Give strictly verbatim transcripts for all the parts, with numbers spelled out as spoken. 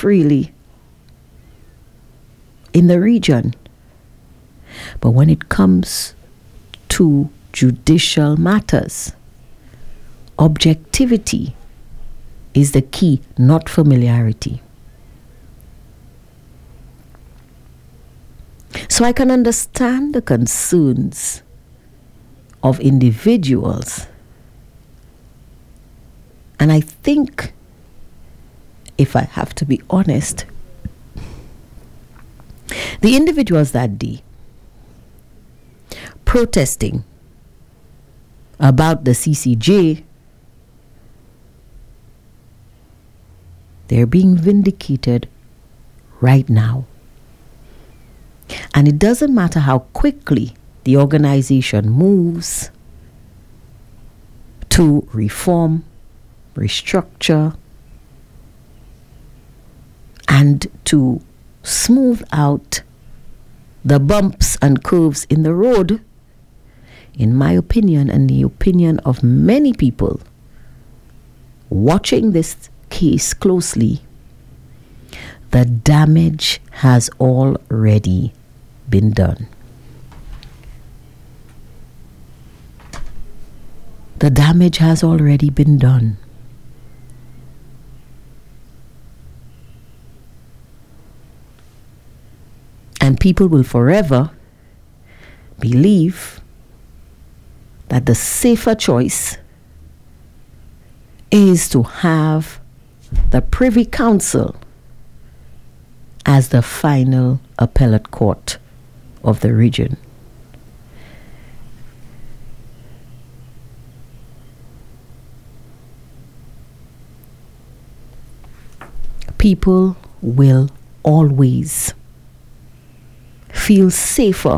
freely in the region. But when it comes to judicial matters, objectivity is the key, not familiarity. So I can understand the concerns of individuals. And I think, if I have to be honest, the individuals that day protesting about the C C J, they're being vindicated right now. And it doesn't matter how quickly the organization moves to reform, restructure, and to smooth out the bumps and curves in the road. In my opinion, and the opinion of many people watching this case closely, the damage has already been done. The damage has already been done. And people will forever believe that the safer choice is to have the Privy Council as the final appellate court of the region. People will always feel safer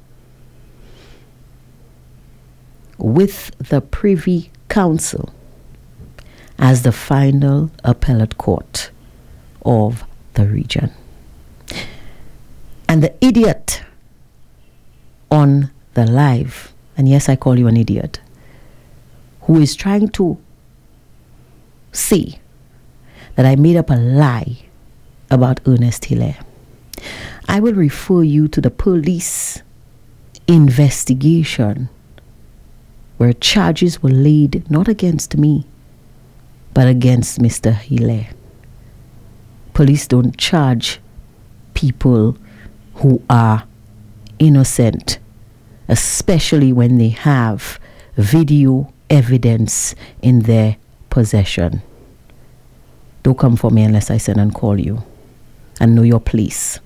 with the Privy Council as the final appellate court of the region. And the idiot on the live, and yes, I call you an idiot, who is trying to say that I made up a lie about Ernest Hilaire, I will refer you to the police investigation where charges were laid not against me, but against Mister Hilaire. Police don't charge people who are innocent, especially when they have video evidence in their possession. Don't come for me unless I send and call you, and know your place.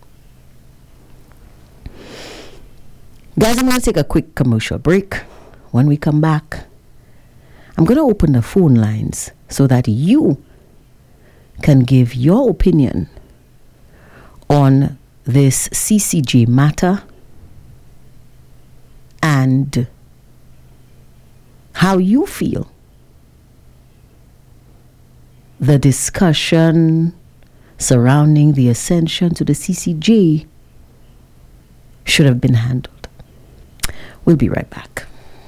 Guys, I'm going to take a quick commercial break. When we come back, I'm going to open the phone lines so that you can give your opinion on this C C J matter and how you feel the discussion surrounding the ascension to the C C J should have been handled. We'll be right back.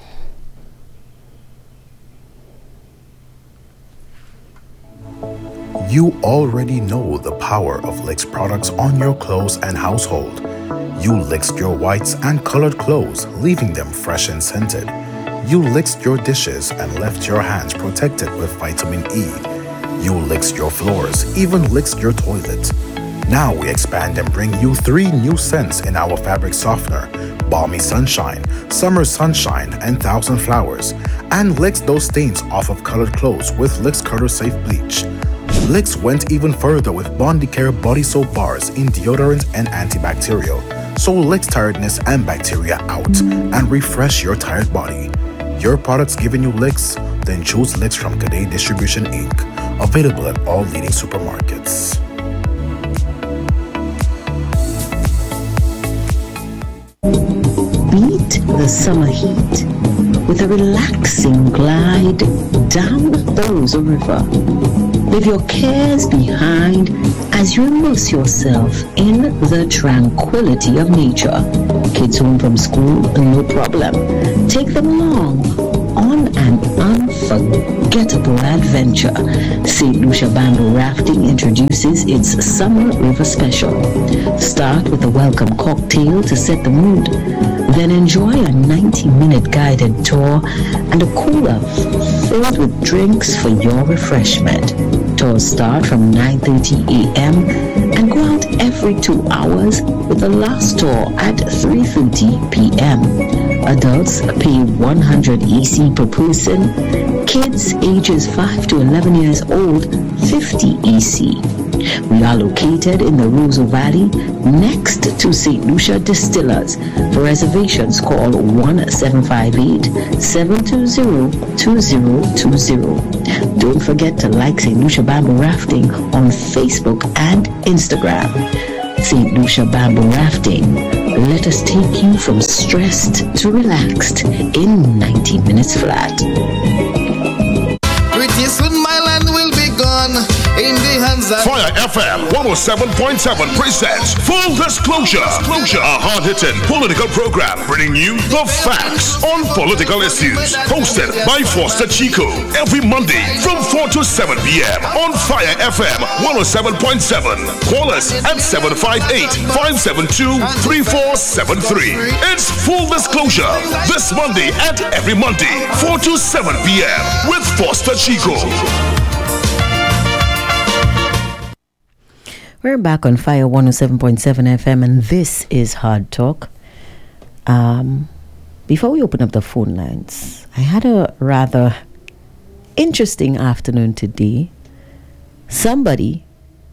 You already know the power of Licks products on your clothes and household. You licked your whites and colored clothes, leaving them fresh and scented. You licked your dishes and left your hands protected with vitamin E. You licked your floors, even licked your toilet. Now we expand and bring you three new scents in our fabric softener: Balmy Sunshine, Summer Sunshine, and Thousand Flowers. And licks those stains off of colored clothes with Licks Curler Safe Bleach. Licks went even further with Bondicare body soap bars in deodorant and antibacterial. So Licks tiredness and bacteria out and refresh your tired body. Your products giving you licks? Then choose Licks from Cadet Distribution Incorporated. Available at all leading supermarkets. Beat the summer heat with a relaxing glide down the Rosa River. Leave your cares behind as you immerse yourself in the tranquility of nature. Kids home from school, no problem. Take them along on an unforgettable unforgettable adventure. Saint Lucia Bamboo Rafting introduces its Summer River Special. Start with a welcome cocktail to set the mood. Then enjoy a ninety-minute guided tour and a cooler filled with drinks for your refreshment. Tours start from nine thirty a.m. and go out every two hours with the last tour at three thirty p.m. Adults pay one hundred E C per person. Kids ages five to eleven years old, fifty E C. We are located in the Roseau Valley next to Saint Lucia Distillers. For reservations, call one seven five eight, seven two zero, two zero two zero. Don't forget to like Saint Lucia Bamboo Rafting on Facebook and Instagram. Saint Lucia Bamboo Rafting. Let us take you from stressed to relaxed in ninety minutes flat. Pretty soon my land will be gone in the hands of Fire F M one oh seven point seven presents Full Disclosure, Disclosure, a hard-hitting political program bringing you the facts on political issues. Hosted by Foster Chico every Monday from four to seven p.m. on Fire F M one oh seven point seven. Call us at seven five eight, five seven two, three four seven three. It's Full Disclosure this Monday and every Monday, four to seven p.m. with Foster Chico. We're back on Fire one oh seven point seven F M, and this is Hard Talk. Um, before we open up the phone lines, I had a rather interesting afternoon today. Somebody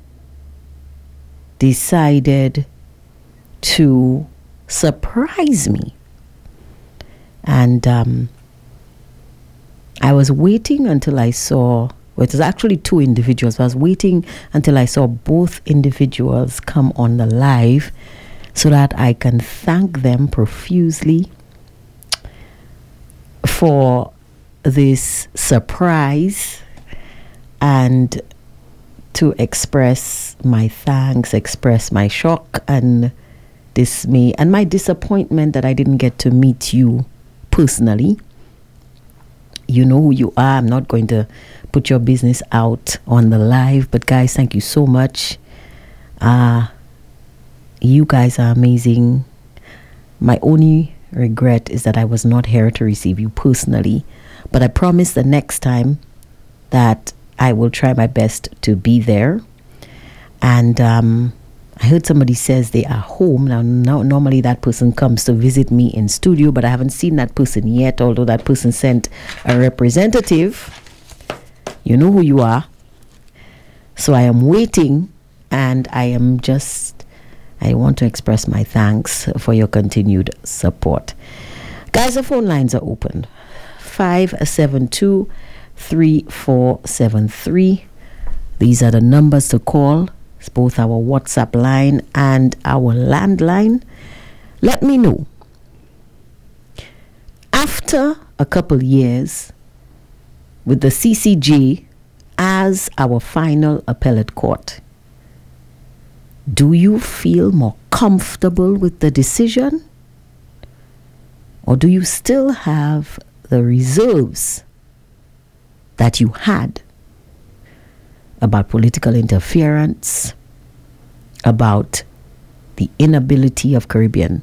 decided to surprise me. And um, I was waiting until I saw... Well, it was actually two individuals. I was waiting until I saw both individuals come on the live so that I can thank them profusely for this surprise and to express my thanks, express my shock and dismay and my disappointment that I didn't get to meet you personally. You know who you are. I'm not going to put your business out on the live, but guys, thank you so much. Uh, you guys are amazing. My only regret is that I was not here to receive you personally, but I promise the next time that I will try my best to be there. And um, I heard somebody says they are home. Now, now, normally that person comes to visit me in studio, but I haven't seen that person yet, although that person sent a representative. You know who you are. So I am waiting, and I am just, I want to express my thanks for your continued support. Guys, the phone lines are open. five seven two, three four seven three. These are the numbers to call. It's both our WhatsApp line and our landline. Let me know. After a couple years with the C C J as our final appellate court, do you feel more comfortable with the decision? Or do you still have the reserves that you had about political interference, about the inability of Caribbean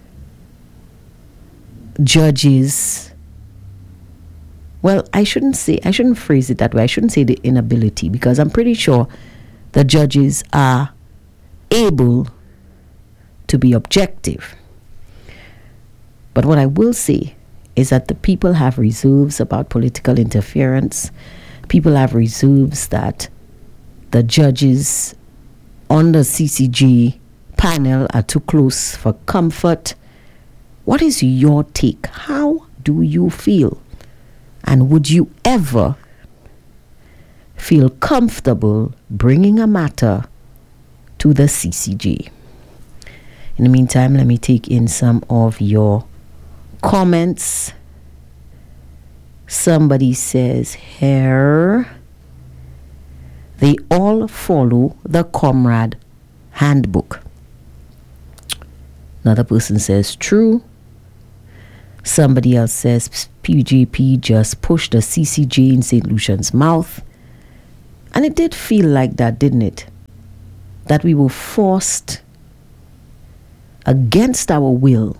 judges? Well, I shouldn't say, I shouldn't phrase it that way. I shouldn't say the inability, because I'm pretty sure the judges are able to be objective. But what I will say is that the people have reserves about political interference. People have reserves that the judges on the C C G panel are too close for comfort. What is your take? How do you feel? And would you ever feel comfortable bringing a matter to the C C G? In the meantime, let me take in some of your comments. Somebody says here, they all follow the Comrade handbook. Another person says true. Somebody else says P J P just pushed the C C J in Saint Lucian's mouth. And it did feel like that, didn't it? That we were forced against our will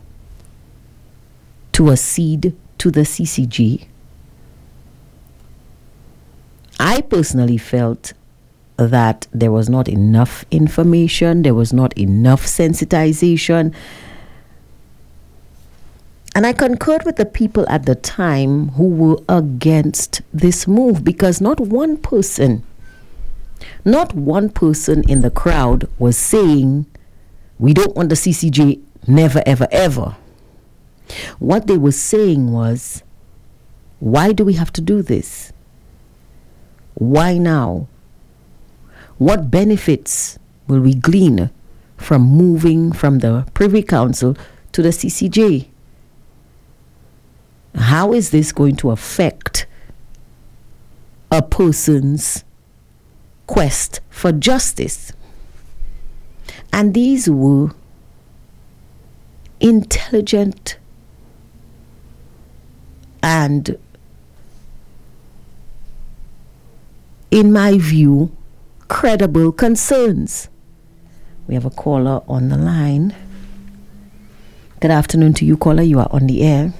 to accede to the C C G. I personally felt that there was not enough information, there was not enough sensitization. And I concurred with the people at the time who were against this move, because not one person, not one person in the crowd was saying, we don't want the C C J, never, ever, ever. What they were saying was, why do we have to do this? Why now? What benefits will we glean from moving from the Privy Council to the C C J? How is this going to affect a person's quest for justice? And these were intelligent and, in my view, credible concerns. We have a caller on the line. Good afternoon to you, caller. You are on the air.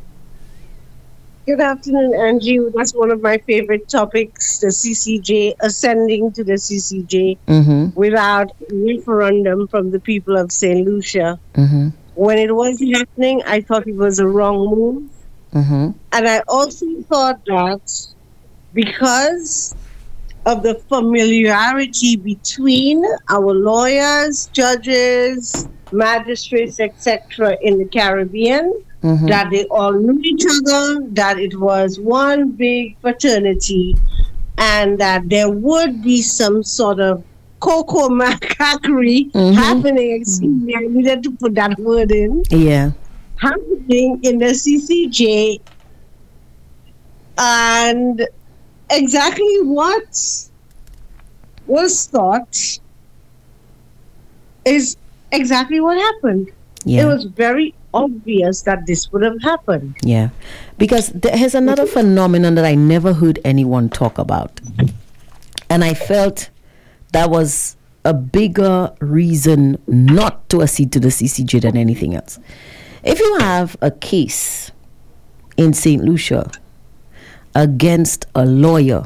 Good afternoon, Angie. That's one of my favorite topics, the C C J, ascending to the C C J Mm-hmm. without referendum from the people of Saint Lucia. Mm-hmm. When it was happening, I thought it was a wrong move. Mm-hmm. And I also thought that because of the familiarity between our lawyers, judges, magistrates, et cetera in the Caribbean, Mm-hmm. that they all knew each other, that it was one big fraternity, and that there would be some sort of cocoa macaquerie Mm-hmm. happening. Excuse me, I needed to put that word in. Yeah. Happening in the C C J, and exactly what was thought is exactly what happened. Yeah. It was very obvious that this would have happened. Yeah, because there's another phenomenon that I never heard anyone talk about. And I felt that was a bigger reason not to accede to the C C J than anything else. If you have a case in Saint Lucia against a lawyer,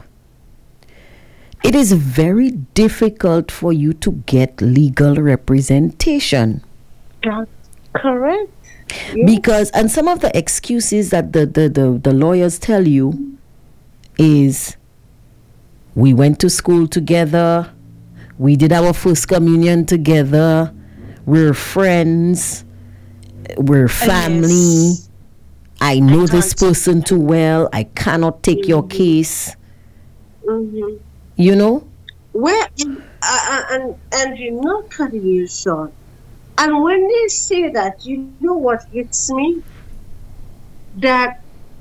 it is very difficult for you to get legal representation. That's correct. Because, and some of the excuses that the, the, the, the lawyers tell you is, we went to school together, we did our first communion together, we're friends, we're family, Yes. I know I this can't- person too well, I cannot take your case, Mm-hmm. you know? Where, uh, uh, and, and you're not cutting you short. And when they say that, you know what hits me? That,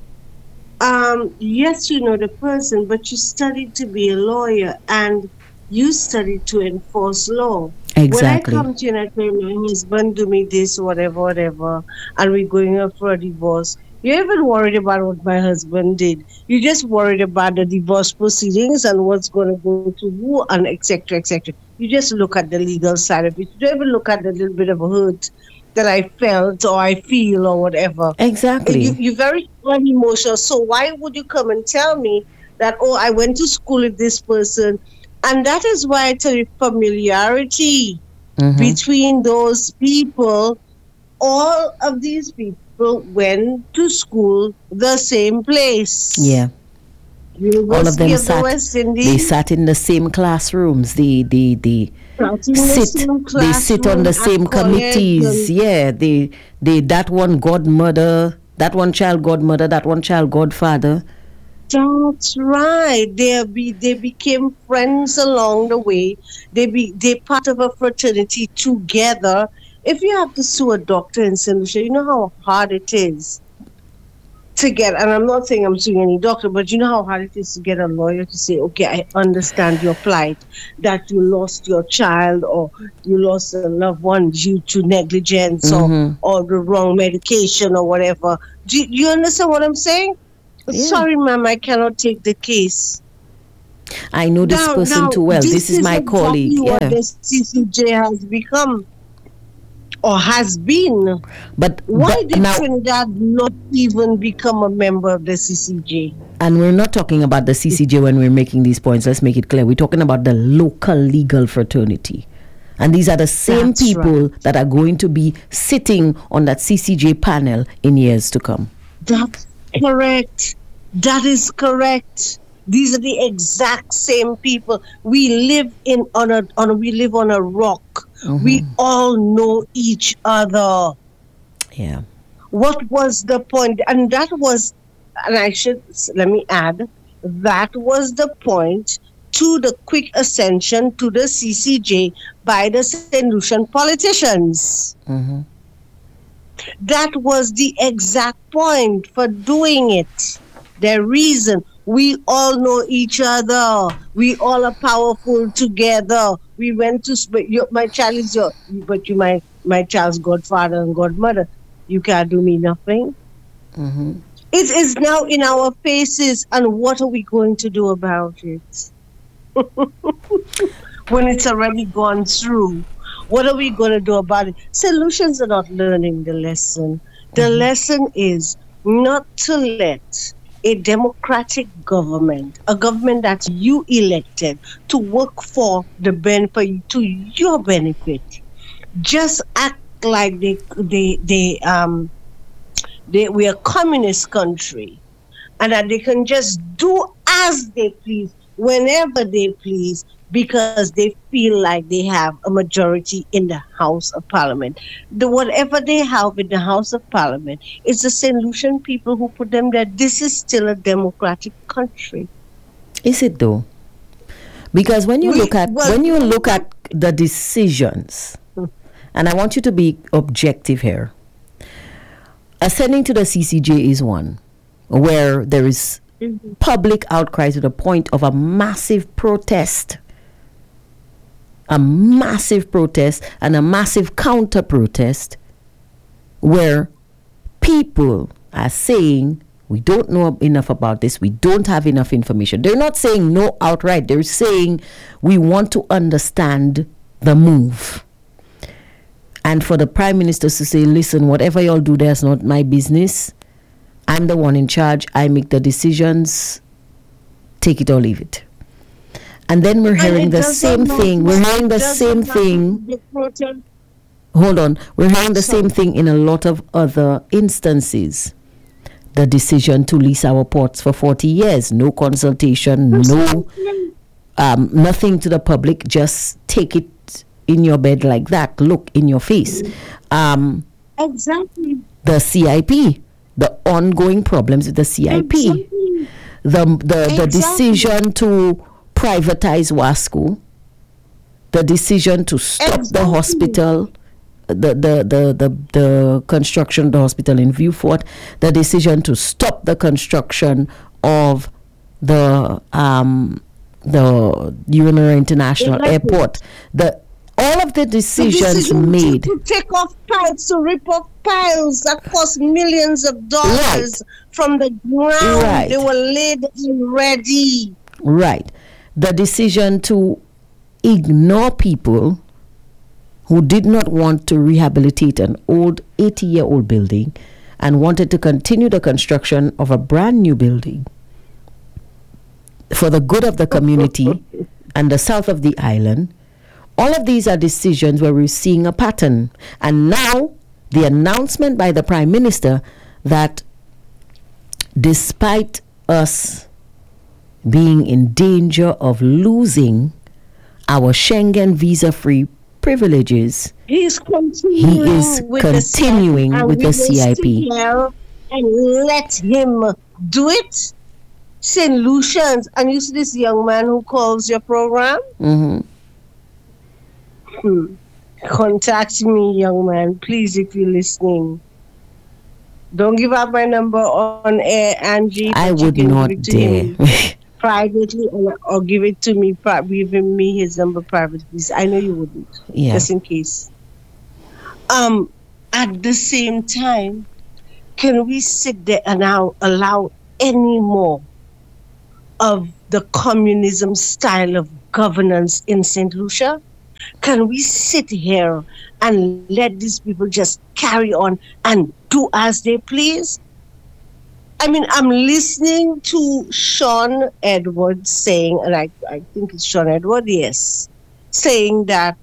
um, yes, you know the person, but you studied to be a lawyer and you studied to enforce law. Exactly. When I come to you and I tell my husband, do me this, whatever, whatever, and we're going up for a divorce, you're even worried about what my husband did. You're just worried about the divorce proceedings and what's going to go to who and et cetera, et cetera. You just look at the legal side of it. You don't even look at the little bit of a hurt that I felt or I feel or whatever. Exactly. You, you're very unemotional. So why would you come and tell me that, oh, I went to school with this person? And that is why I tell you familiarity Mhm. between those people. All of these people went to school the same place. Yeah. University All of them the sat, West they Indies. sat in the same classrooms. They, they, they, sat in the sit same they sit on the classroom same at college committees. and- Yeah, they they that one godmother, that one child godmother, that one child godfather. That's right. They be they became friends along the way. They be they part of a fraternity together. If you have to sue a doctor in Saint Lucia, you know how hard it is to get, and I'm not saying I'm suing any doctor, but you know how hard it is to get a lawyer to say, okay, I understand your plight, that you lost your child or you lost a loved one due to negligence Mm-hmm. or, or the wrong medication or whatever. Do you, you understand what I'm saying? Yeah. Sorry, ma'am, I cannot take the case. I know this Now, person now, too well. This, is my exactly colleague. what Yeah. the C C J has become or has been. But, Why but did now, Trinidad not even become a member of the C C J? and we're not talking about the C C J when we're making these points. Let's make it clear. We're talking about the local legal fraternity. And these are the same That's people right. that are going to be sitting on that C C J panel in years to come. That's correct. That is correct. These are the exact same people. We live in on a on a, we live on a rock. We all know each other. Yeah. What was the point? And that was, and I should let me add, that was the point to the quick ascension to the C C J by the Saint Lucian politicians. Mm-hmm. That was the exact point for doing it. Their reason. We all know each other. We all are powerful together. We went to, but you, my child is your, but you my my child's godfather and godmother. You can't do me nothing. Mm-hmm. It is now in our faces, and what are we going to do about it? When it's already gone through, what are we going to do about it? Solutions are not learning the lesson. The mm-hmm. lesson is not to let a democratic government, a government that you elected to work for the benefit, to your benefit, just act like they they they um they we're a communist country, and that they can just do as they please whenever they please because they feel like they have a majority in the House of Parliament. The whatever they have in the House of Parliament is the Saint Lucian people who put them there. This is still a democratic country. Is it though? Because when you We- look at well- when you look at the decisions, and I want you to be objective here. Ascending to the C C J is one where there is public outcry to the point of a massive protest. A massive protest and a massive counter protest where people are saying we don't know enough about this, we don't have enough information. They're not saying no outright, they're saying we want to understand the move. And for the Prime Minister to say, listen, whatever y'all do, that's not my business. I'm the one in charge. I make the decisions. Take it or leave it. And then we're hearing the same thing. We're hearing the same thing. Hold on. We're hearing the same thing in a lot of other instances. The decision to lease our ports for forty years. No consultation, no, um, nothing to the public. Just take it in your bed like that. Look in your face. Um, Exactly. the C I P, the ongoing problems with the C I P, Exactly. the the, the Exactly. decision to privatize WASCO, the decision to stop the Exactly. hospital, the, the, the, the, the construction of the hospital in Viewfort, the decision to stop the construction of the um, the Urinary International Exactly. Airport, the all of the The decisions decision made. to, to take off piles, to rip off piles that cost millions of dollars from the ground. Right. They were laid and ready. Right. The decision to ignore people who did not want to rehabilitate an old eighty-year-old building and wanted to continue the construction of a brand new building for the good of the community and the south of the island. All of these are decisions where we're seeing a pattern. And now the announcement by the Prime Minister that despite us being in danger of losing our Schengen visa-free privileges, He's continuing He is with continuing the C I P, with the and we will C I P. sit here and let him do it. Saint Lucians, and you see this young man who calls your program? hmm Hmm. Contact me, young man, please, if you're listening. Don't give out my number on air, Angie. I but you would can not give it to dare. him privately, or, or give it to me, pri- give him me his number privately. I know you wouldn't, Yeah. just in case. Um, at the same time, can we sit there and now allow any more of the communism style of governance in Saint Lucia? Can we sit here and let these people just carry on and do as they please? I mean, I'm listening to Sean Edwards saying, and I, I think it's Sean Edwards, yes, saying that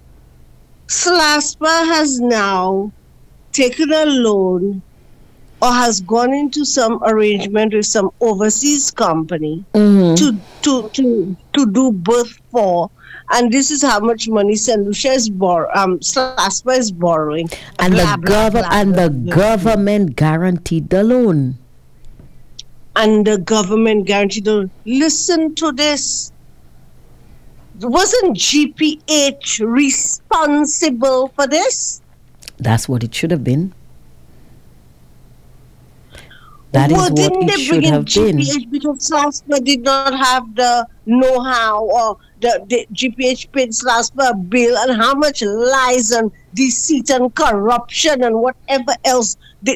SLASPA has now taken a loan or has gone into some arrangement with some overseas company Mhm. to, to, to, to do birth for. And this is how much money Saint Lucia is bor- um, SLASPA is borrowing. And Blah, the blah, gov- blah, and blah, the blah. government guaranteed the loan. And the government guaranteed the listen to this. Wasn't G P H responsible for this? That's what it should have been. That is Well, what didn't it they should bring in have been. G P H because SLASPA did not have the know-how, or the, the G P H paid SLASPA a bill, and how much lies and deceit and corruption and whatever else. They,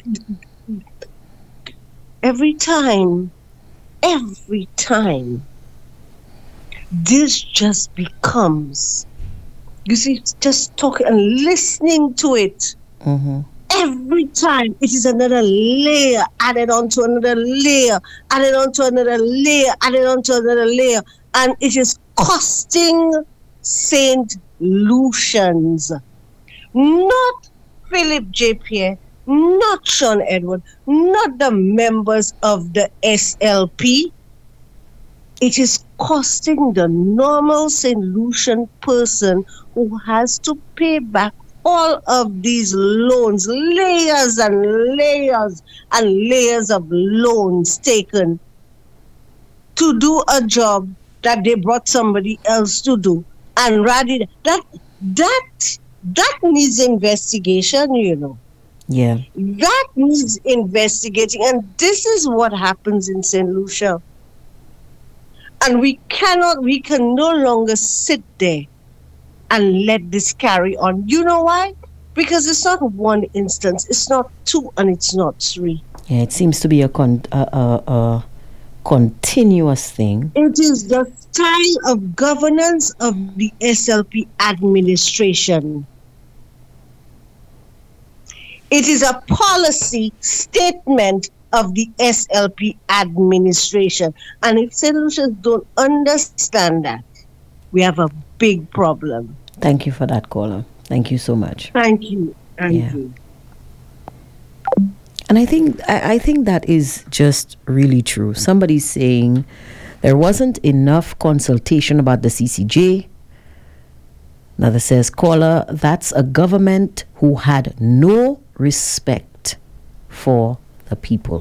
every time, every time, this just becomes, you see, just talking and listening to it. Mhm. Every time it is another layer added onto another layer, added onto another layer, added onto another layer, and it is costing Saint Lucians, not Philip J. Pierre, not Sean Edward, not the members of the S L P. It is costing the normal Saint Lucian person who has to pay back all of these loans, layers and layers and layers of loans taken to do a job that they brought somebody else to do. And rather, that, that, that needs investigation, you know. Yeah. That needs investigating. And this is what happens in Saint Lucia. And we cannot, we can no longer sit there and let this carry on. You know why? Because it's not one instance, it's not two, and it's not three. Yeah, it seems to be a, con- a, a, a continuous thing. It is the style of governance of the S L P administration. It is a policy statement of the S L P administration. And if Saint Lucians don't understand that, we have a big problem. Thank you for that, caller. Thank you so much. Thank you, Andrew. Yeah. And I think I, I think that is just really true. Somebody's saying there wasn't enough consultation about the C C J. Another says, caller, that's a government who had no respect for the people.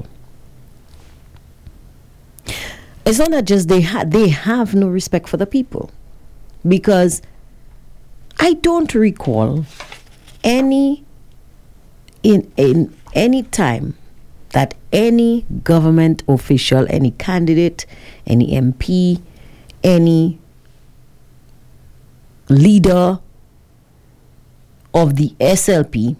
It's not that just they had they have no respect for the people. Because I don't recall any in in any time that any government official, any candidate, any M P, any leader of the S L P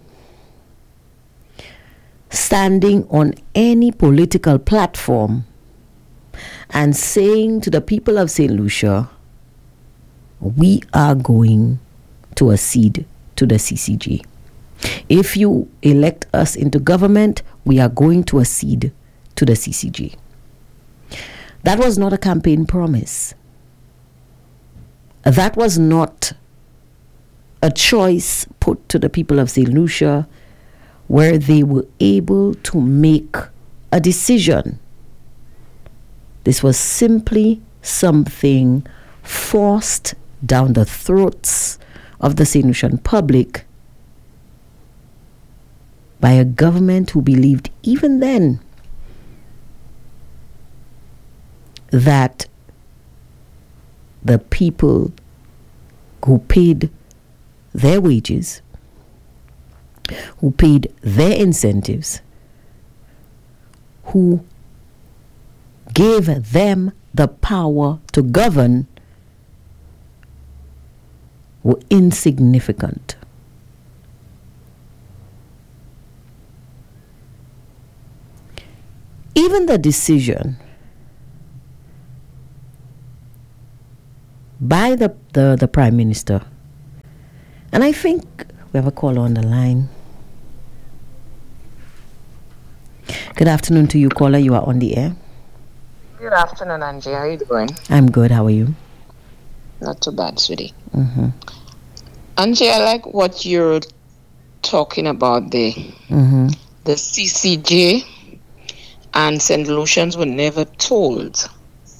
standing on any political platform and saying to the people of Saint Lucia, we are going to accede to the C C J. If you elect us into government, we are going to accede to the C C J. That was not a campaign promise. That was not a choice put to the people of Saint Lucia where they were able to make a decision. This was simply something forced down the throats of the Saint Lucian public by a government who believed even then that the people who paid their wages, who paid their incentives, who gave them the power to govern were insignificant. Even the decision by the, the, the Prime Minister, and I think we have a caller on the line. Good afternoon to you, caller. You are on the air. Good afternoon, Angie. How are you doing? I'm good. How are you? Not too bad, sweetie. Mm-hmm. Angie, I like what you're talking about there. Mm-hmm. The C C J and Saint Lucians were never told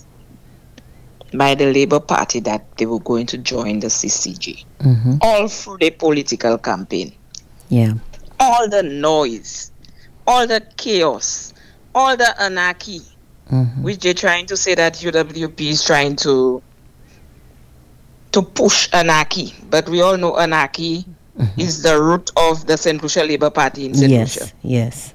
by the Labour Party that they were going to join the C C J. Mm-hmm. All through the political campaign. Yeah. All the noise, all the chaos, all the anarchy, Mm-hmm. which they're trying to say that U W P is trying to to push anarchy. But we all know anarchy mm-hmm. is the root of the Saint Lucia Labour Party in Saint Yes, Lucia. yes.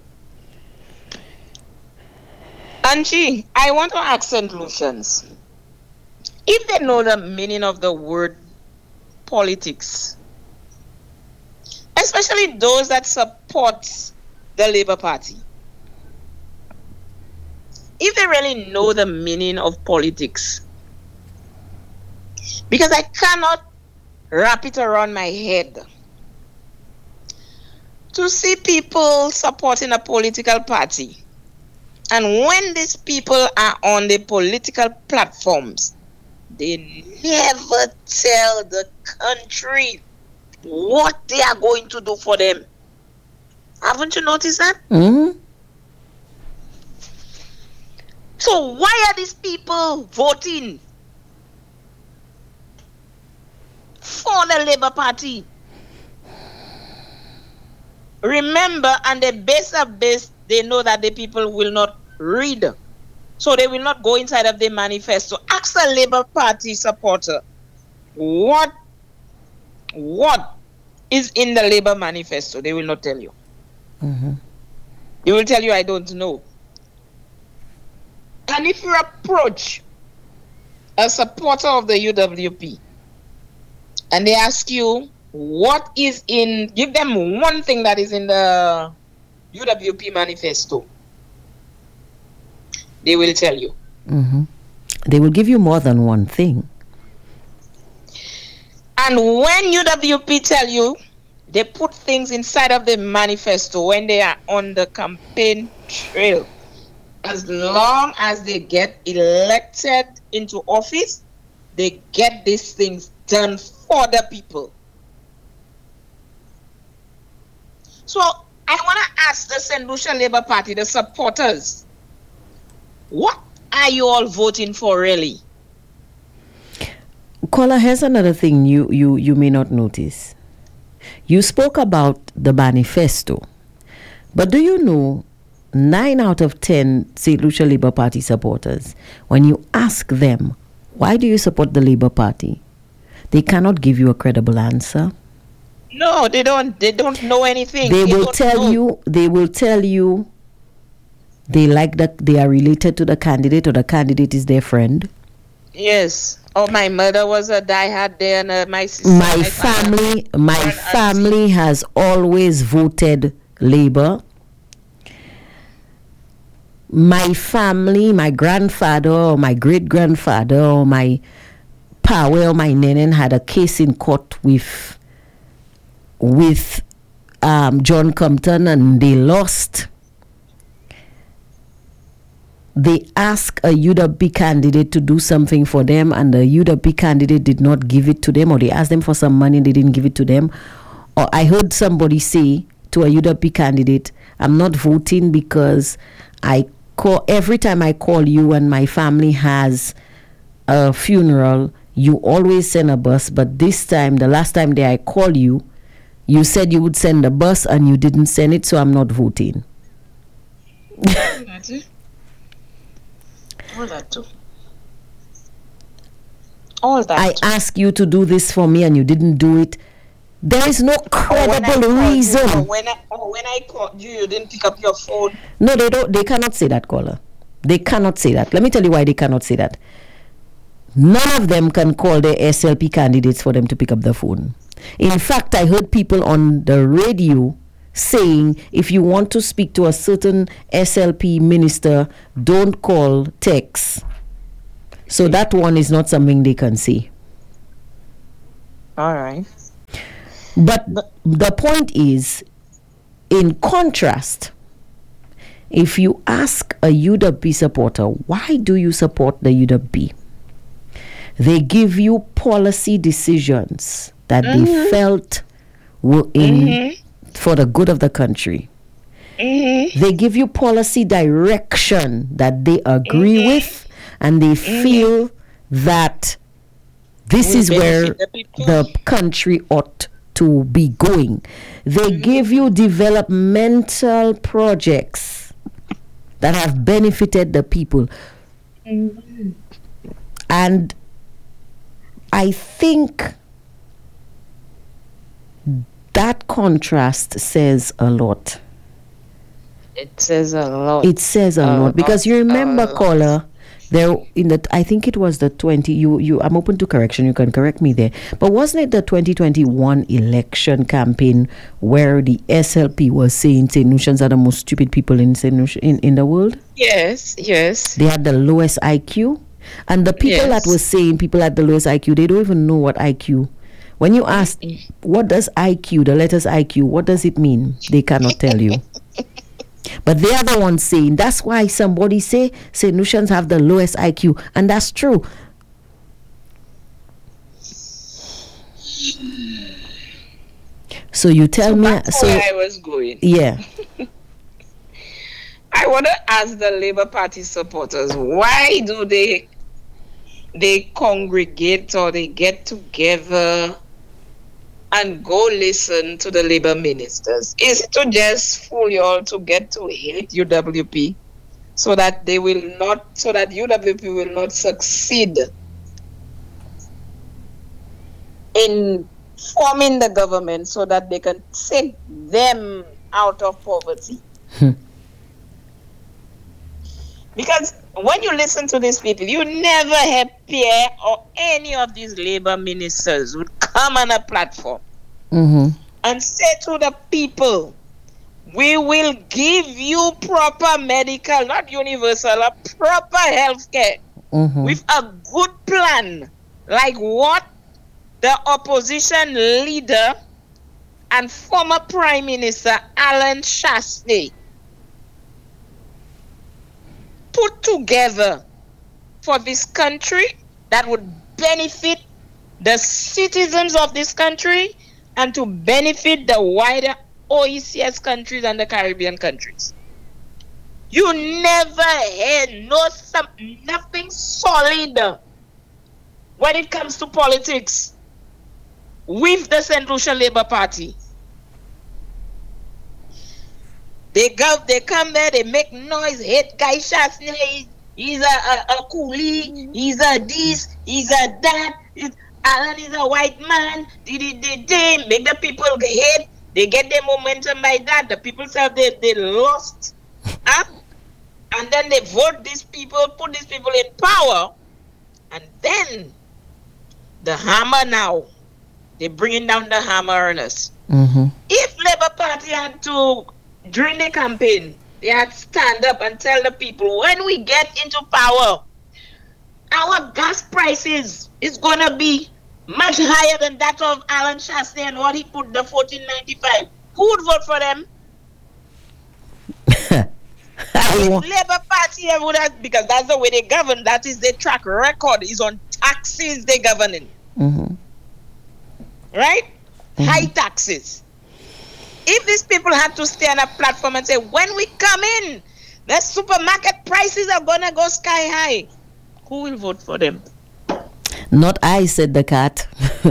Angie, I want to ask Saint Lucians, if they know the meaning of the word politics, especially those that support the Labour Party, if they really know the meaning of politics, because I cannot wrap it around my head to see people supporting a political party, and when these people are on the political platforms, they never tell the country what they are going to do for them. Haven't you noticed that? Mm-hmm. So why are these people voting for the Labour Party? Remember, and the base of base, they know that the people will not read. So they will not go inside of the manifesto. Ask a Labour Party supporter, what, what is in the Labour manifesto? They will not tell you. Mm-hmm. They will tell you, I don't know. And if you approach a supporter of the U W P and they ask you what is in, give them one thing that is in the U W P manifesto, they will tell you. Mm-hmm. They will give you more than one thing. And when U W P tell you, they put things inside of the manifesto when they are on the campaign trail. As long as they get elected into office, they get these things done for the people. So I want to ask the Saint Lucia Labour Party, the supporters, what are you all voting for really? Caller, here's another thing you, you, you may not notice. You spoke about the manifesto, but do you know nine out of ten Saint Lucia Labour Party supporters, when you ask them, why do you support the Labour Party, they cannot give you a credible answer. No, they don't. They don't know anything. They, they will tell know. you. They will tell you. They like that. They are related to the candidate, or the candidate is their friend. Yes. Oh, my mother was a diehard there, and uh, my sister. My, my family, my family has always voted Labour. My family, my grandfather or my great grandfather or my power or my nenen had a case in court with with um, John Compton, and they lost. They asked a U W P candidate to do something for them, and the U W P candidate did not give it to them, or they asked them for some money, they didn't give it to them. Or I heard somebody say to a U W P candidate, I'm not voting because I call every time I call you and my family has a funeral, you always send a bus, but this time, the last time that I call you, you said you would send a bus and you didn't send it, so I'm not voting. That's it. All that too. All that I too. asked you to do this for me and you didn't do it. There is no credible oh, reason. You, oh, when I oh, when I called you, you didn't pick up your phone. No, they don't. They cannot say that, caller. They cannot say that. Let me tell you why they cannot say that. None of them can call their S L P candidates for them to pick up the phone. In fact, I heard people on the radio saying, if you want to speak to a certain S L P minister, don't call, text. So that one is not something they can say. All right. But the point is, in contrast, if you ask a U W P supporter, why do you support the U W P? They give you policy decisions that mm-hmm. they felt were in mm-hmm. for the good of the country. Mm-hmm. They give you policy direction that they agree mm-hmm. with, and they mm-hmm. feel that this we'll is where the, the country ought to be going. They mm-hmm. give you developmental projects that have benefited the people. Mm-hmm. And I think that contrast says a lot. It says a lot. It says a, a lot. lot because you remember, caller, there in the I think it was the twenty. You you. I'm open to correction. You can correct me there. But wasn't it the twenty twenty-one election campaign where the S L P was saying Saint Lucians are the most stupid people in Saint Lucian, in in the world? Yes, yes. They had the lowest I Q. And the people yes. that were saying people at the lowest I Q, they don't even know what I Q. When you ask, what does I Q, the letters I Q, what does it mean? They cannot tell you. But they are the ones saying, that's why somebody say Saint Lucians have the lowest I Q. And that's true. So you tell so me. That's so where I was going. Yeah. I want to ask the Labour Party supporters, why do they they congregate or they get together and go listen to the Labour ministers? Is it to just fool you all to get to hate U W P so that they will not, so that U W P will not succeed in forming the government so that they can take them out of poverty? Because when you listen to these people, you never hear Pierre or any of these Labour ministers would come on a platform mm-hmm. and say to the people, we will give you proper medical, not universal, a proper health care mm-hmm. with a good plan, like what the opposition leader and former Prime Minister Alan Shastney put together for this country that would benefit the citizens of this country and to benefit the wider O E C S countries and the Caribbean countries. You never heard no some, nothing solid when it comes to politics with the Saint Lucia Labour Party. They go, they come there, they make noise, hate Guy Shastney, he's a, a, a coolie, he's a this, he's a that, it, Alan is a white man, they, they, they, they make the people hate, they get their momentum by that, the people say they, they lost, huh? And then they vote these people, put these people in power, and then the hammer now, they're bringing down the hammer on us. Mm-hmm. If Labour Party had to, during the campaign, they had to stand up and tell the people, when we get into power, our gas prices is going to be much higher than that of Alan Shastney and what he put the fourteen ninety-five. Who would vote for them? If Labour Party would have, because that's the way they govern, that is their track record, is on taxes they governing. Mm-hmm. Right? Mm-hmm. High taxes. If these people had to stay on a platform and say, when we come in, the supermarket prices are going to go sky high, who will vote for them? Not I, said the cat.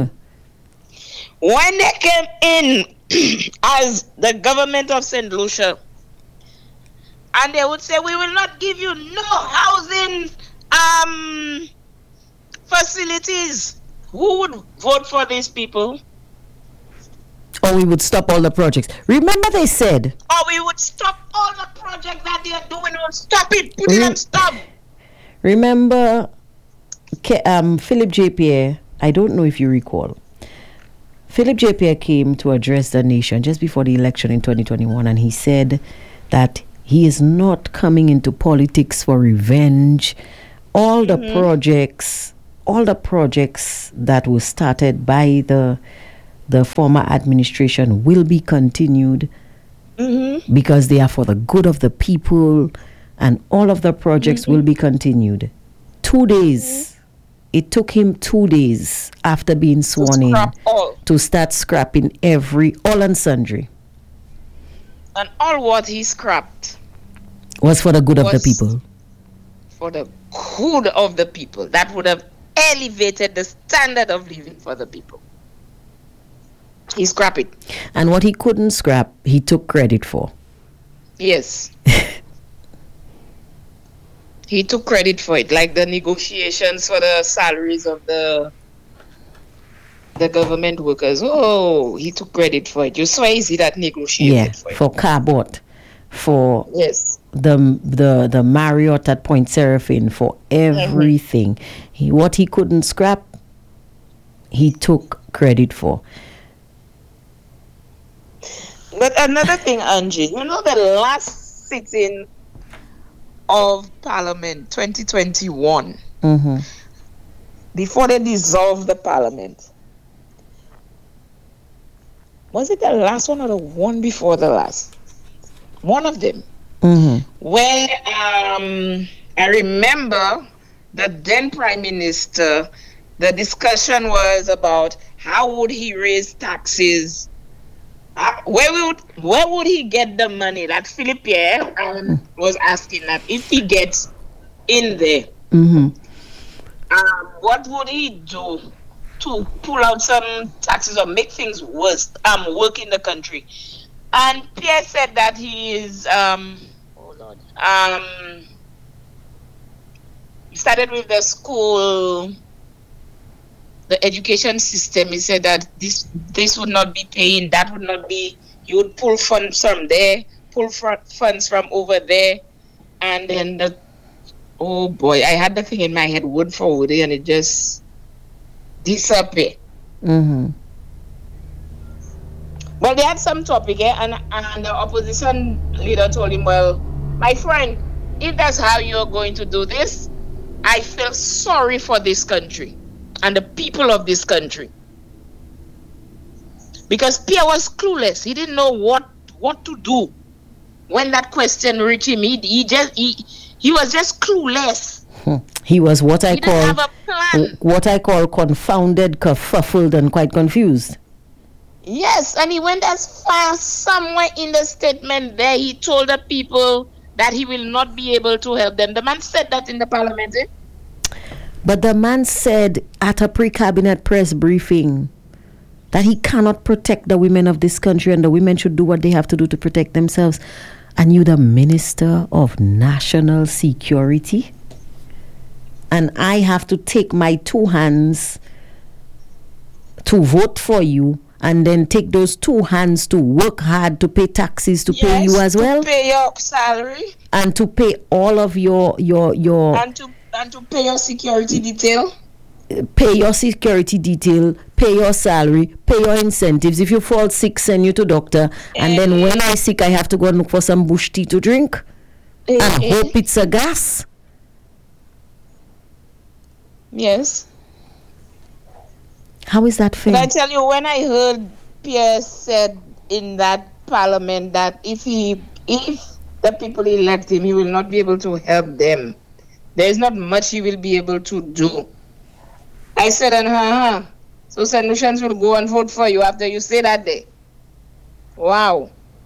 When they came in as the government of Saint Lucia, and they would say, we will not give you no housing um, facilities, who would vote for these people? Or we would stop all the projects. Remember they said... Or we would stop all the projects that they are doing. We'll stop it. Put it on stop. Remember um, Philip J. Pierre, I don't know if you recall. Philip J. Pierre came to address the nation just before the election in twenty twenty-one, and he said that he is not coming into politics for revenge. All the mm-hmm. projects, all the projects that were started by the the former administration will be continued mm-hmm. because they are for the good of the people, and all of the projects mm-hmm. will be continued. Two days. Mm-hmm. It took him two days after being sworn to in all. to start scrapping every, all and sundry. And all what he scrapped was for the good of the people. For the good of the people. That would have elevated the standard of living for the people. He scrapped it. And what he couldn't scrap, he took credit for. Yes. He took credit for it, like the negotiations for the salaries of the the government workers. Oh, he took credit for it. You saw easy that negotiated yeah, for it. For Carbot, for yes, the the the Marriott at Point Seraphine, for everything. Mm-hmm. He, what he couldn't scrap, he took credit for. But another thing, Angie, you know the last sitting of Parliament twenty twenty-one, mm-hmm. before they dissolved the Parliament, was it the last one or the one before the last? One of them. Mm-hmm. Where um, I remember the then Prime Minister, the discussion was about how would he raise taxes. Uh, where would where would he get the money? That Philip Pierre um, was asking that if he gets in there, mm-hmm. um, what would he do to pull out some taxes or make things worse? Um, work in the country. And Pierre said that he is um, oh Lord, um, started with the school. The education system, he said that this this would not be paying, that would not be, you would pull funds from there, pull funds from over there, and then the, oh boy, I had the thing in my head word for word, and it just disappeared. Mm-hmm. Well, they had some topic, eh? and, and the opposition leader told him, well, my friend, if that's how you're going to do this, I feel sorry for this country and the people of this country. Because Pierre was clueless. He didn't know what, what to do. When that question reached him, he, he just he, he was just clueless. He was what I he call didn't have a plan. what I call confounded, kerfuffled, and quite confused. Yes, and he went as far as somewhere in the statement there. He told the people that he will not be able to help them. The man said that in the parliament, eh? But the man said at a pre-cabinet press briefing that he cannot protect the women of this country and the women should do what they have to do to protect themselves. And you, the Minister of National Security? And I have to take my two hands to vote for you and then take those two hands to work hard to pay taxes to yes, pay you as to well? Pay your salary. And to pay all of your... your, your and to And to pay your security detail? Pay your security detail, pay your salary, pay your incentives. If you fall sick, send you to doctor. And then when I sick, I have to go and look for some bush tea to drink. Uh, and hope it's a gas. Yes. How is that fair? But I tell you, when I heard Pierre said in that parliament that if he, if the people elect him, he will not be able to help them. There is not much he will be able to do. I said, and uh-huh. So Saint Lucians will go and vote for you after you say that day. Wow.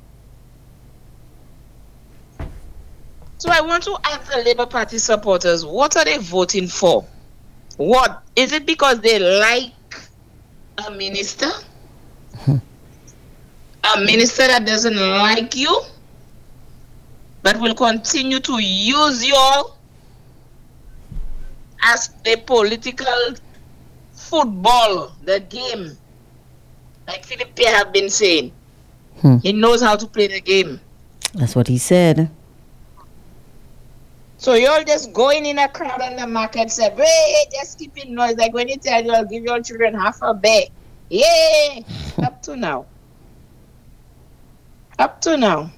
So I want to ask the Labour Party supporters, what are they voting for? What? Is it because they like a minister? Hmm. A minister that doesn't like you, but will continue to use you all as the political football, the game, Like Philip Pierre have been saying. Hmm. He knows how to play the game. That's what he said. So you're just going in a crowd on the market, say, hey, just keeping noise. Like when you tell you, I'll give your children half a bag. Yeah, up to now. Up to now.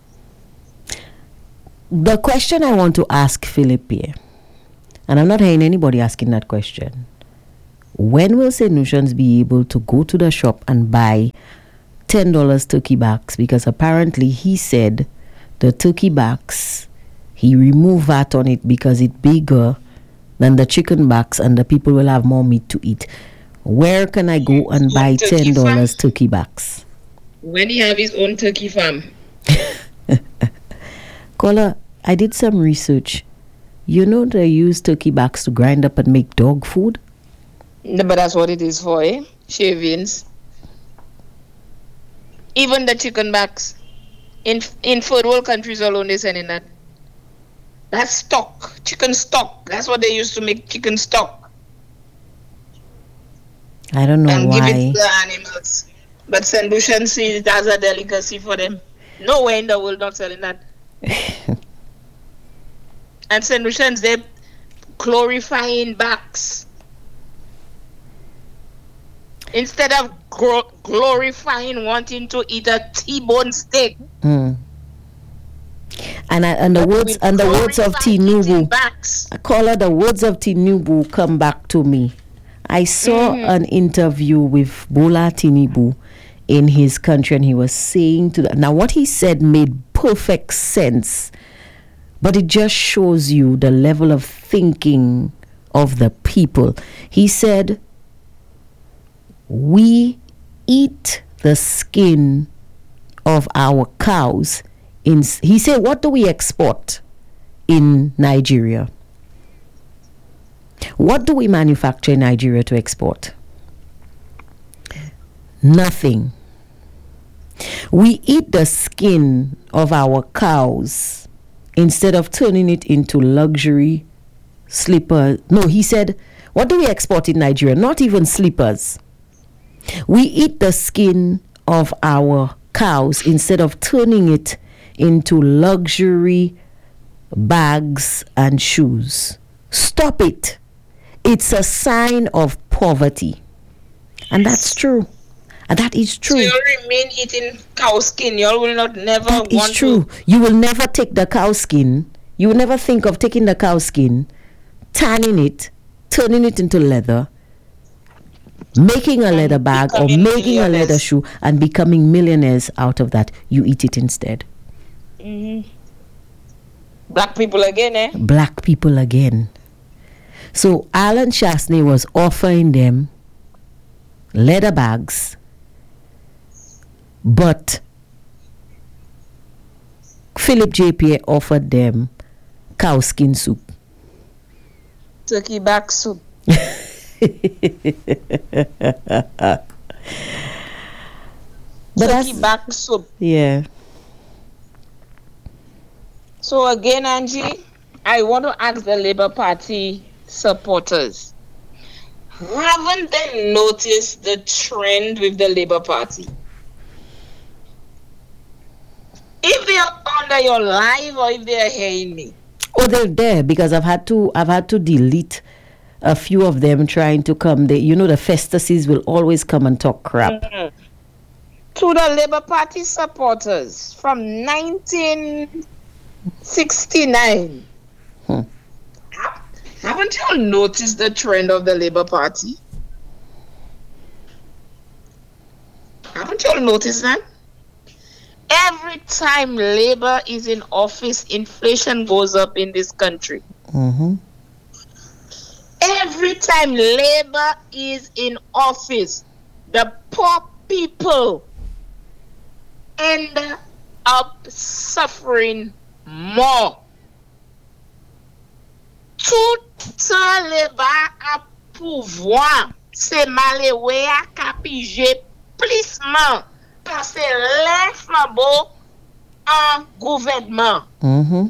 The question I want to ask Philip Pierre, and I'm not hearing anybody asking that question, when will Saint Lucians be able to go to the shop and buy ten dollars turkey backs? Because apparently he said the turkey backs, he removed V A T on it because it's bigger than the chicken backs and the people will have more meat to eat. Where can I go and buy ten dollars turkey backs? When he have his own turkey farm. Caller, I did some research. You know they use turkey backs to grind up and make dog food? No, but that's what it is for, eh? Shavings. Even the chicken backs. In in third world countries alone, they're sending that. That's stock. Chicken stock. That's what they used to make chicken stock. I don't know and why. give it to the animals. But Saint Lucian sees it as a delicacy for them. Nowhere in the world not selling that. And Saint Lucians, they're glorifying backs. Instead of gro- glorifying wanting to eat a T-bone steak. Mm. And I, and the words and the words of Tinubu, I call her the words of Tinubu come back to me. I saw mm. an interview with Bola Tinubu in his country, and he was saying to the, now what he said made perfect sense, but it just shows you the level of thinking of the people. He said, we eat the skin of our cows. In, he said, what do we export in Nigeria? What do we manufacture in Nigeria to export? Nothing. We eat the skin of our cows instead of turning it into luxury slippers. No, he said, what do we export in Nigeria? Not even slippers. We eat the skin of our cows instead of turning it into luxury bags and shoes. Stop it. It's a sign of poverty. And that's true. And that is true. So you remain eating cow skin. You will not never that want is true. to. You will never take the cow skin. You will never think of taking the cow skin, tanning it, turning it into leather, making a leather bag or making a leather shoe and becoming millionaires out of that. You eat it instead. Mm-hmm. Black people again, eh? Black people again. So Alan Chasney was offering them leather bags, but Philip J. Pierre offered them cow skin soup. Turkey back soup. But Turkey back soup. Yeah. So again, Angie, I want to ask the Labour Party supporters, haven't they noticed the trend with the Labour Party? If they are under your live or if they are hearing me? Oh, they're there because I've had to I've had to delete a few of them trying to come. They, you know, the Festuses will always come and talk crap. Mm-hmm. To the Labour Party supporters from nineteen sixty-nine. Hmm. Haven't you all noticed the trend of the Labour Party? Haven't you all noticed that? Every time Labour is in office, inflation goes up in this country. Mm-hmm. Every time Labour is in office, the poor people end up suffering more. Tout Labour a pouvoir se malewe a kapije plisman parce lè flambeau en gouvernement. Mm-hmm.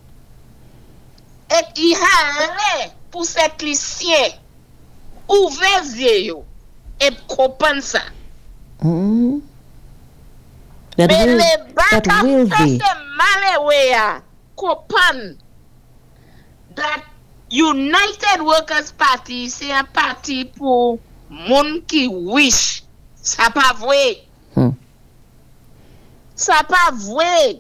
Et y halè pou set lisyen ouve zye yo et kopan sa. Mm. That Me will, le that baka will be. fese malewea kopan that United Workers Party c'est un parti pour moun qui wish. Ça pas vrai. Hmm. Ça pas vrai.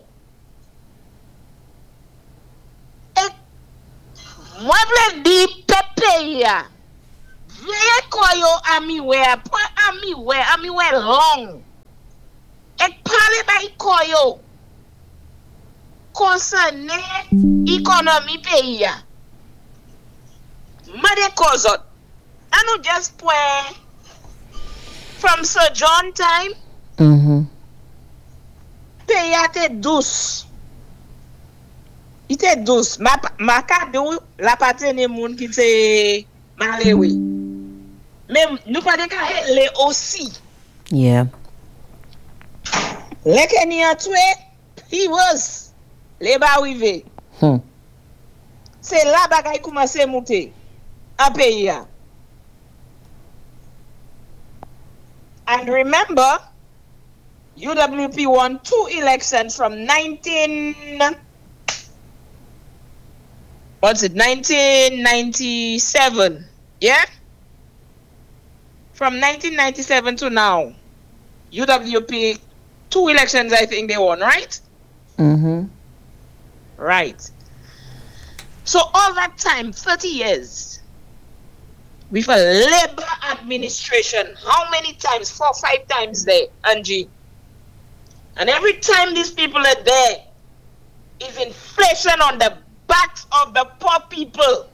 Et moi vle di pepe ya. Veye koyo ami we, point ami we, ami we long. Et parle bay koyo concerne économie pays ya. Made kozot. Anu just point from Sir John time. Mm-hmm. Pays a te douce. Ite douce. Ma ma ka dou la patene moun ki te malewe. Mais nous pas de ka le aussi. Yeah. Le Kenny a tué, he was. Le ba wive. Hmm. C'est là bagay commence monter en pays. And remember, U W P won two elections from nineteen what's it nineteen ninety-seven, yeah, from nineteen ninety-seven to now. U W P two elections I think they won, right? Mm-hmm. Right. So all that time, thirty years, with a labor administration, how many times? Four, five times there, Angie. And every time these people are there, is inflation on the backs of the poor people.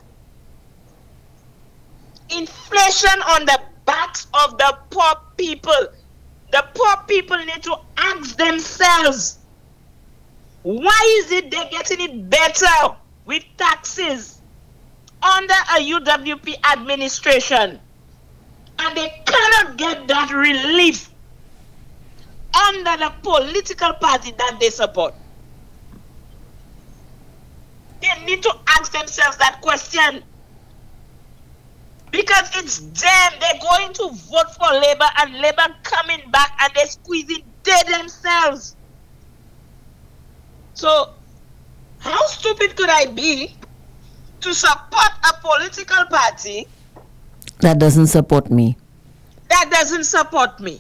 Inflation on the backs of the poor people. The poor people need to ask themselves, why is it they're getting it better with taxes under a U W P administration and they cannot get that relief under the political party that they support? They need to ask themselves that question, because it's them. They're going to vote for Labour and Labour coming back and they're squeezing they themselves. So how stupid could I be to support a political party That doesn't support me. that doesn't support me?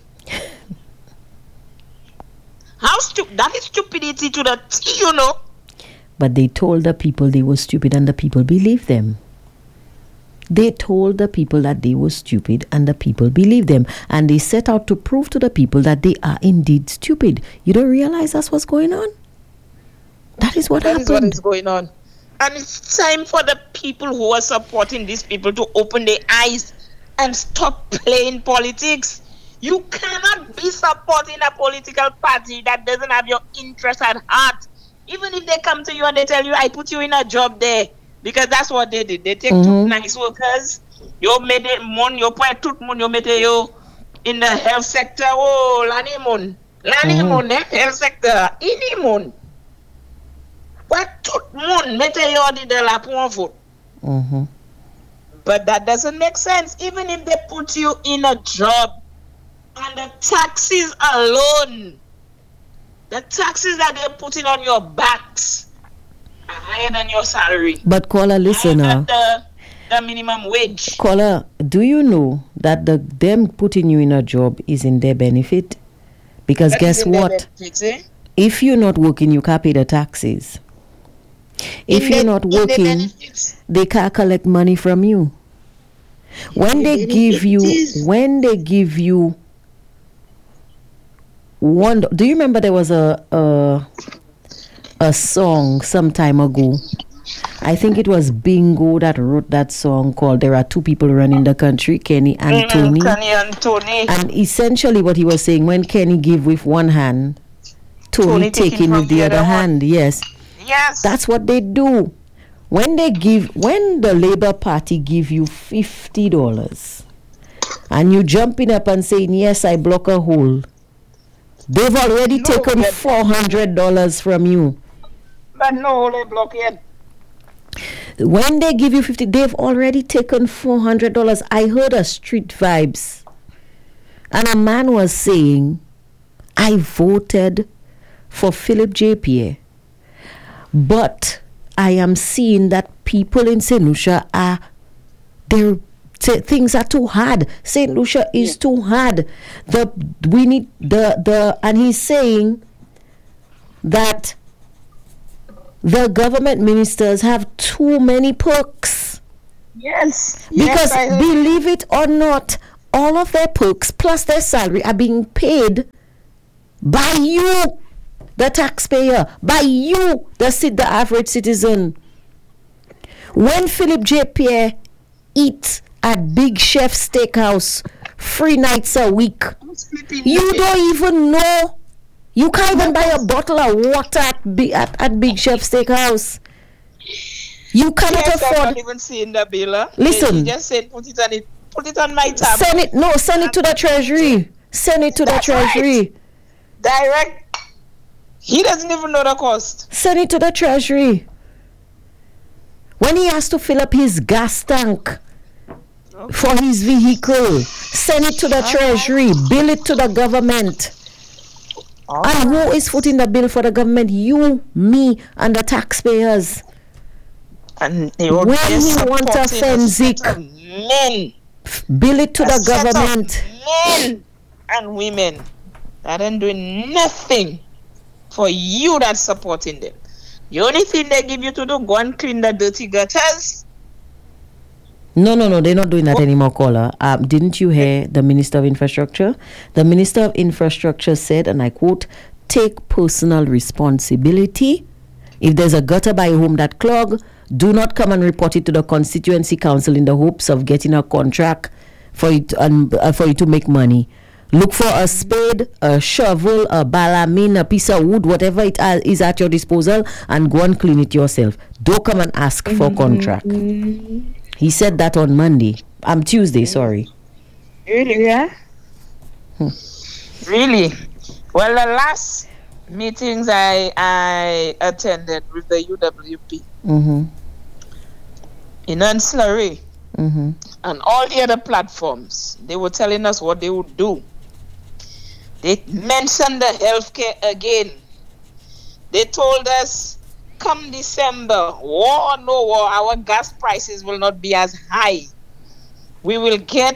How stupid? That is stupidity to the T, you know. But they told the people they were stupid and the people believed them. They told the people that they were stupid and the people believed them. And they set out to prove to the people that they are indeed stupid. You don't realize that's what's going on? That is what That happened. is what is going on. And it's time for the people who are supporting these people to open their eyes and stop playing politics. You cannot be supporting a political party that doesn't have your interest at heart. Even if they come to you and they tell you, I put you in a job there, because that's what they did. They take Mhm. two nice workers, you made it mon, you put tout mon, you made you in the health sector. Oh, lani mon, lani Mhm. mon, eh, health sector, ini mon. What tout mon, mette you de la pour un vote. Mm-hmm. But that doesn't make sense. Even if they put you in a job and the taxes alone, the taxes that they're putting on your backs are higher than your salary. But caller, Higher listener, than the, the minimum wage. caller, do you know that the them putting you in a job is in their benefit? Because That guess is in their what? benefits, eh? If you're not working, you can't pay the taxes. If In you're the- not in the working, benefits. they can't collect money from you. When In they the give you, benefits. when they give you one, do you remember there was a a, a song some time ago? I think it was Bingo that wrote that song called "There Are Two People Running the Country," Kenny and Tony. Mm, Kenny and Tony. And essentially, what he was saying, when Kenny give with one hand, Tony, Tony taking taking from with the the other other one. hand. Yes. Yes. That's what they do. When they give, when the Labour Party give you fifty dollars, and you jumping up and saying, "Yes, I block a hole," they've already No, taken but- four hundred dollars from you. But no, they block it. When they give you fifty, they've already taken four hundred dollars. I heard a Street Vibes, And a man was saying, I voted for Philip J. Pierre, but I am seeing that people in Saint Lucia are, their t- things are too hard. Saint Lucia is yeah. too hard. The we need the the and he's saying that the government ministers have too many perks. Yes. Because yes, believe it or not, all of their perks plus their salary are being paid by you, the taxpayer, by you, the the average citizen. When Philip J. Pierre eats at Big Chef Steakhouse three nights a week, you don't even know. You can't even buy a bottle of water at Big, at, at Big Chef Steakhouse. You cannot yes, afford. I'm not even seeing the bill. Listen. You just said put it on it. Put it on my tab. Send it. No, send it to the treasury. Send it to That's the treasury. Right. Direct. He doesn't even know the cost. Send it to the treasury. When he has to fill up his gas tank okay. for his vehicle, send it to the treasury. Bill it to the government. All and right. Who is footing the bill for the government? You, me, and the taxpayers. And when he wants a forensic, men, bill it to a the government. Men and women that ain't doing nothing for you that's supporting them. The only thing they give you to do, go and clean the dirty gutters. No, no, no, they're not doing that oh. anymore, caller. Um, didn't you hear the Minister of Infrastructure? The Minister of Infrastructure said, and I quote, take personal responsibility. If there's a gutter by your home that clog, do not come and report it to the constituency council in the hopes of getting a contract for it um, uh, for you to make money. Look for a spade, a shovel, a balamine, a piece of wood, whatever it uh, is at your disposal, and go and clean it yourself. Don't come and ask mm-hmm. for contract. Mm-hmm. He said that on Monday. I'm um, Tuesday, sorry. Really, yeah? Hmm. Really? Well, the last meetings I I attended with the U W P mm-hmm. in Ancillary mm-hmm. and all the other platforms, they were telling us what they would do. They mentioned the healthcare again. They told us, come December, war or no war, our gas prices will not be as high. We will get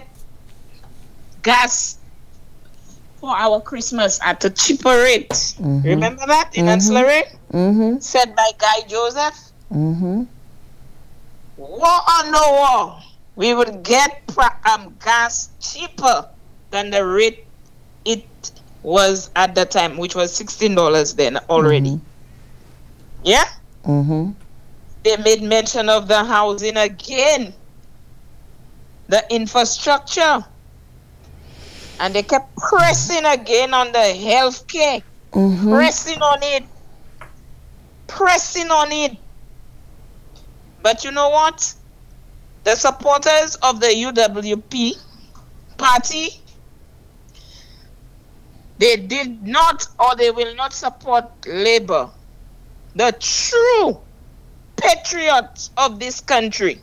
gas for our Christmas at a cheaper rate. Mm-hmm. Remember that in mm-hmm. Ancillary? Mm-hmm. Said by Guy Joseph. Mm-hmm. War or no war, we would get um, gas cheaper than the rate it was at the time, which was sixteen dollars then already. Mm-hmm. Yeah? Mm-hmm. They made mention of the housing again, the infrastructure. And they kept pressing again on the health care. Mm-hmm. Pressing on it. Pressing on it. But you know what? The supporters of the U W P party, they did not or they will not support Labour. The true patriots of this country.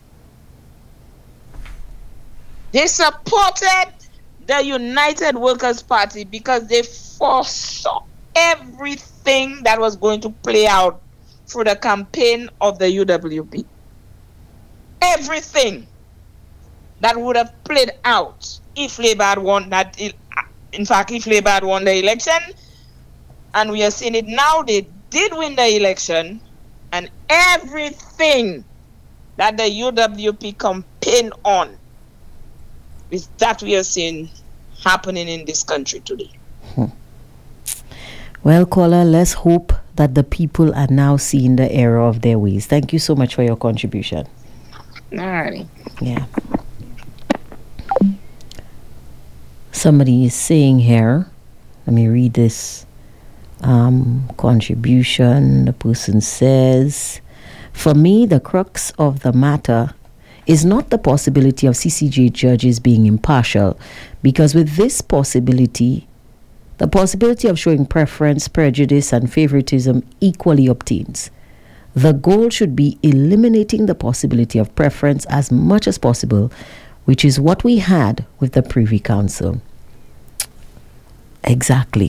They supported the United Workers' Party because they foresaw everything that was going to play out through the campaign of the U W P. Everything that would have played out if Labour had won that. In fact, if Labour had won the election, and we are seeing it now, they did win the election, and everything that the U W P campaigned on is that we are seeing happening in this country today. Hmm. Well, caller, let's hope that the people are now seeing the error of their ways. Thank you so much for your contribution. All right. Yeah. Somebody is saying here, let me read this um, contribution. The person says, for me, the crux of the matter is not the possibility of C C J judges being impartial, because with this possibility, the possibility of showing preference, prejudice, and favoritism equally obtains. The goal should be eliminating the possibility of preference as much as possible, which is what we had with the Privy Council. Exactly.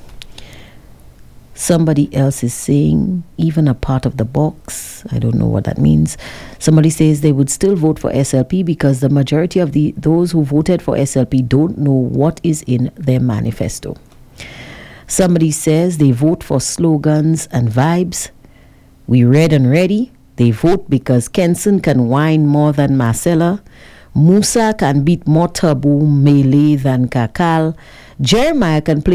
Somebody else is saying, even a part of the box. I don't know what that means. Somebody says they would still vote for S L P because the majority of the those who voted for S L P don't know what is in their manifesto. Somebody says they vote for slogans and vibes. We read and ready. They vote because Kenson can whine more than Marcella. Musa can beat more taboo melee than Kakal. Jeremiah can play